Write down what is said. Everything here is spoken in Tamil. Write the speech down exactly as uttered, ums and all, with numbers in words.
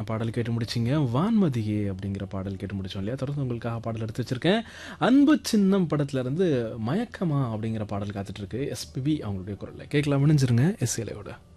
பாடல் கேட்டு முடிச்சிங்க. வான்மதியே அப்படிங்கிற பாடல் கேட்டு முடிச்சோம் இல்லையா? தொடர்ந்து உங்களுக்காக பாடல் எடுத்து வச்சிருக்கேன். அன்பு சின்னம் படத்துல இருந்து மயக்கமா அப்படிங்கிற பாடல் காத்துட்டு இருக்கு. எஸ்பிபி அவங்களுடைய குரல்ல கேட்கலாம். இணைஞ்சிருங்க எஸ் ஏலையோட.